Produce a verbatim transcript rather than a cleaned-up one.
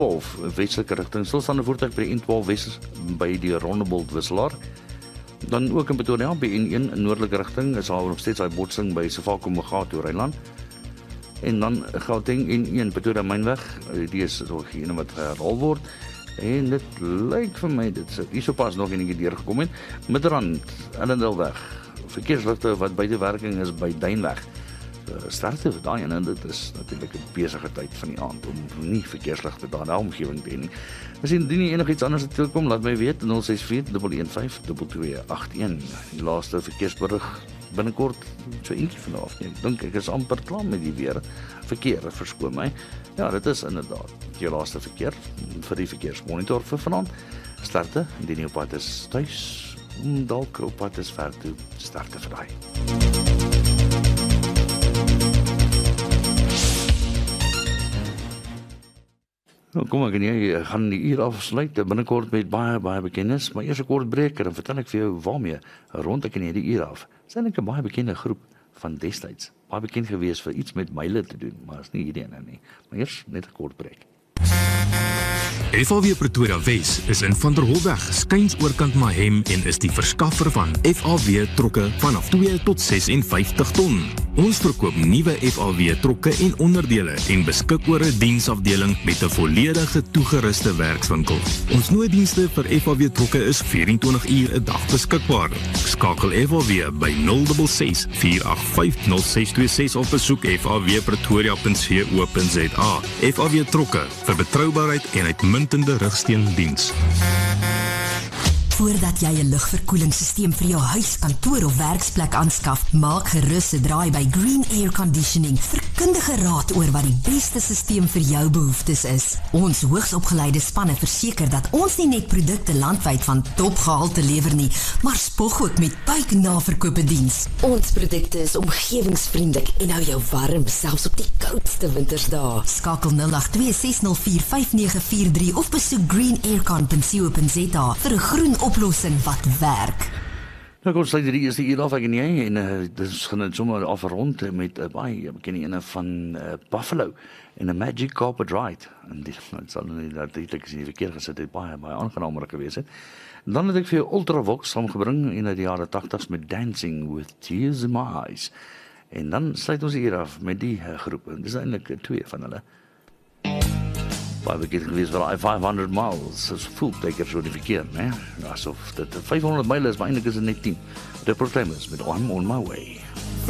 twaalf westelike rigting, stilstaande voertuig by die N twaalf Wes by die Rondebolt wisselaar. Dan ook in Pretoria by N een in noordelike rigting is daar nog steeds daai botsing by Sefako Mogato Rylaan. En dan Gauteng N een Pretoria Mynweg, die is so een wat herhaal word. En dit lyk vir my dit sou hierso pas nog enetjie deurgekom het. Midrand, Ellendalweg, verkeersligte wat buite werking is by Duinweg. Sterkte vir daai en dit is natuurlik 'n besige tyd van die aand om nie verkeersligte daar in die omgewing te hê nie. As indien nie enigiets anders het kom, laat my weet nul ses vier een een vyf twee twee agt een. Die laaste verkeersberig binnekort so eentjie vanaf. Ek dink ek is amper klaar met die weer verkeer, verskoon my. Ja, dit is inderdaad die laaste verkeer vir die verkeersmonitor vir vanaand. Sterkte, indien jy op pad is tuis, dalk op pad is ver toe, sterkte vir daai. Nou, kom ek en jy gaan die uur afsluit binnekort met baie, baie bekennis, maar eers 'n kort breker en vertel ek vir jou waarmee rond ek en jy die uur af. Dis eintlik 'n baie bekende groep van destyds. Baie bekend gewees vir iets met myle te doen, maar is nie hierdie ene nie. Maar eers net 'n kort breek. F A W Pretoria Wes is in Van der Holweg, skuins oorkant Mahem en is die verskaffer van F A W trokke vanaf twee tot ses en vyftig ton. Ons verkoop nuwe F A W trokke en onderdele en beskik oor 'n diensafdeling met 'n volledige toegeruste werkswinkel. Ons nooddienste vir F A W trokke is vyf-en-twintig uur 'n dag beskikbaar. Skakel F A W by nul ses ses vier agt vyf nul ses twee ses of besoek f a w pretoria punt co punt za. F A W trokke vir betroubaarheid en uitmuntende rugsteundiens. Voordat jy 'n lugverkoelingsstelsel vir jou huis, kantoor of werksplek aanskaf, maak gerus 'n draai by Green Air Conditioning vir kundige raad oor wat die beste stelsel vir jou behoeftes is. Ons hoogsopgeleide spanne verseker dat ons nie net produkte landwyd van topgehalte lewer nie, maar spog ook met buiknaverkope diens. Ons produkte is omgewingsvriendelik en hou jou warm selfs op die koudste wintersdae. Skakel nul agt twee ses nul vier vyf nege vier drie of besoek green aircon punt co punt za vir 'n groen oplossing wat werk. Nou kom sluit hierdie eerste uur af ek en jy en uh, dis gaan dit sommer afrond met 'n uh, baie bekende ene van uh, Buffalo en 'n Magic Carpet Ride. En dit sal nie natuurlik as jy verkeer gesit het baie baie aangenaamer gewees het. En dan het ek vir jou Ultravox saamgebring in die jare tagtigs met Dancing with Tears in My Eyes. En dan sluit ons hier af met die uh, groep. En dis eintlik uh, twee van hulle. Baie bekend gewees vir die vyfhonderd miles, is voelteker so die verkeer, ne? Asof dit vyfhonderd myle is, maar eintlik is dit net tien. De Proclaimers met I'm on my way.